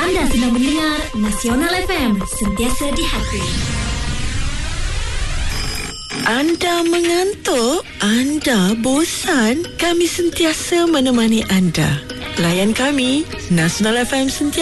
Anda sedang mendengar Nasional FM, sentiasa di hati. Anda mengantuk? Anda bosan? Kami sentiasa menemani anda. Layan kami, Nasional FM sentiasa